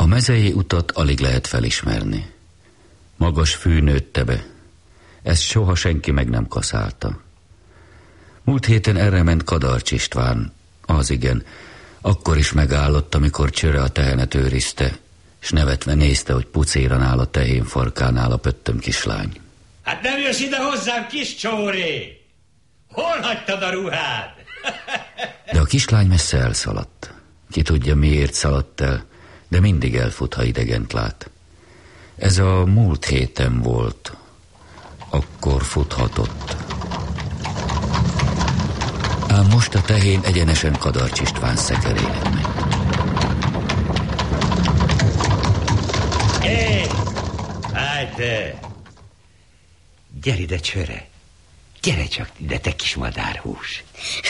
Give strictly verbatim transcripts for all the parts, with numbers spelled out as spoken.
mezei utat alig lehet felismerni. Magas fű nőtte be. Ezt soha senki meg nem kaszálta. Múlt héten erre ment Kadarcs István. Az igen, akkor is megállott, amikor Csöre a tehenet őrizte, s nevetve nézte, hogy pucéran áll a tehén farkánál a pöttöm kislány. Hát nem jössz ide hozzám, kis csóré? Hol hagytad a ruhád? De a kislány messze elszaladt. Ki tudja, miért szaladt el, de mindig elfut, ha idegent lát. Ez a múlt héten volt. Akkor futhatott. Ám most a tehén egyenesen Kadarcs István szekerének megy. Hé! Állj te! Gyere ide, Csöre! Gyere csak ide, te kis madárhús!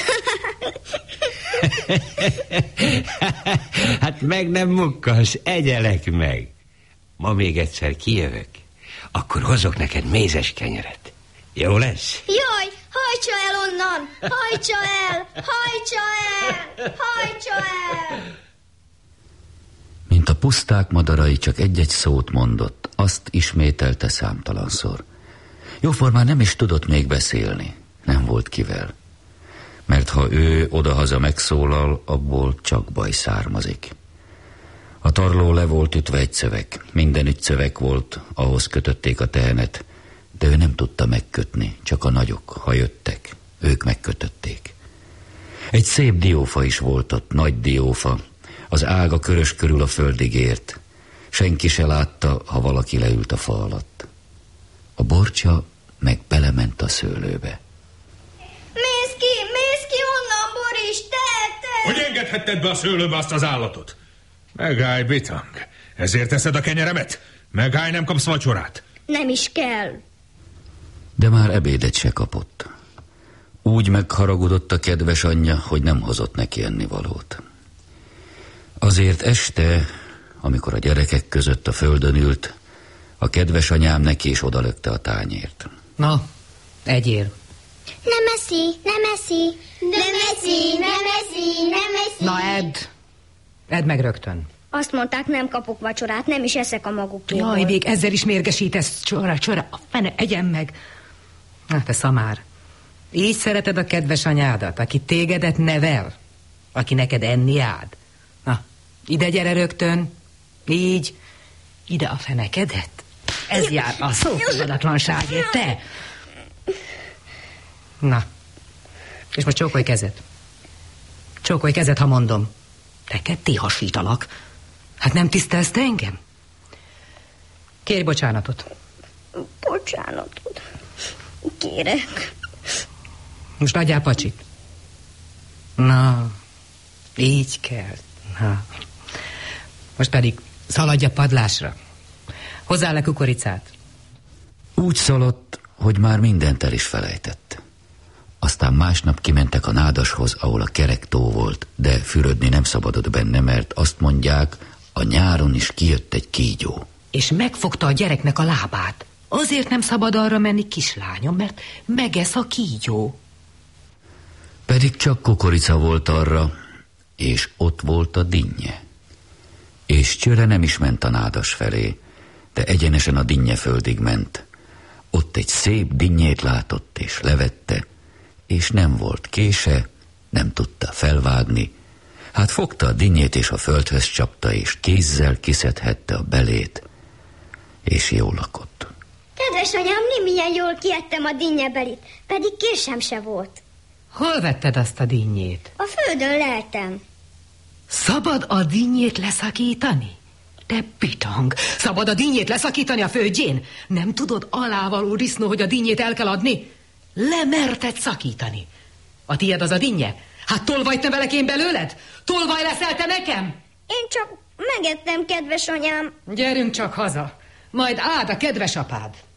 Hát meg nem mukkansz, egyelek meg! Ma még egyszer kijövök, akkor hozok neked mézes kenyeret. Jó lesz? Jaj, hajtsa el onnan! Hajtsa el! Hajtsa el! Hajtsa el! Mint a puszták madarai csak egy-egy szót mondott, azt ismételte számtalanszor. Jóformán nem is tudott még beszélni, nem volt kivel. Mert ha ő odahaza megszólal, abból csak baj származik. A tarló le volt ütve egy szöveg, mindenütt szöveg volt, ahhoz kötötték a tehenet, de ő nem tudta megkötni, csak a nagyok, ha jöttek, ők megkötötték. Egy szép diófa is volt ott, nagy diófa, az ága körös körül a földig ért. Senki se látta, ha valaki leült a fa alatt. A borcsa meg belement a szőlőbe. Mész ki, mész ki onnan, Boris, te, te! Hogy engedhetted be a szőlőbe azt az állatot? Megállj, bitang. Ezért teszed a kenyeremet? Megállj, nem kapsz vacsorát. Nem is kell. De már ebédet se kapott. Úgy megharagudott a kedves anyja, hogy nem hozott neki ennivalót. Azért este, amikor a gyerekek között a földön ült, a kedves anyám neki is odalökte a tányért. Na, egyél. Nem eszi, nem eszi. Nem eszi, nem eszi, nem eszi. Na, edd. Edd meg rögtön. Azt mondták, nem kapok vacsorát, nem is eszek a magukéból. Jaj, még ezzel is mérgesítesz, Csora, Csora, a fene, egyen meg. Na, te szamár. Így szereted a kedves anyádat, aki tégedet nevel, aki neked enni ád. Na, ide gyere rögtön. Így. Ide a fenekedet. Ez jár a szófogadatlanságért, te. Na, és most csókolj kezed. Csókolj kezed, ha mondom. Te ketté hasítalak. Hát nem tisztelsz te engem? Kérj bocsánatot. Bocsánatot. Kérek. Most adjál pacsit. Na, így kell. Na. Most pedig szaladj a padlásra. Hozzá le kukoricát. Úgy szaladt, hogy már mindent el is felejtett. Aztán másnap kimentek a nádashoz, ahol a kerek tó volt, de fürödni nem szabadott benne, mert azt mondják, a nyáron is kijött egy kígyó. És megfogta a gyereknek a lábát. Azért nem szabad arra menni, kislányom, mert megesz a kígyó. Pedig csak kukorica volt arra, és ott volt a dinnye. És Csöre nem is ment a nádas felé, de egyenesen a dinnyeföldig ment. Ott egy szép dinnyét látott, és levette, és nem volt kése, nem tudta felvágni. Hát fogta a dinnyét, és a földhöz csapta, és kézzel kiszedhette a belét, és jól lakott. Kedves anyám, nem ilyen jól kiettem a dinnyebelit, pedig késem se volt. Hol vetted azt a dinnyét? A földön leltem. Szabad a dinnyét leszakítani? Te bitang, szabad a dinnyét leszakítani a földjén? Nem tudod, alávaló disznó, hogy a dinnyét el kell adni? Lemerted szakítani. A tiéd az a dinnye? Hát tolvajt nevelek én belőled? Tolvaj leszel te nekem? Én csak megettem, kedves anyám. Gyerünk csak haza, majd áld a kedves apád.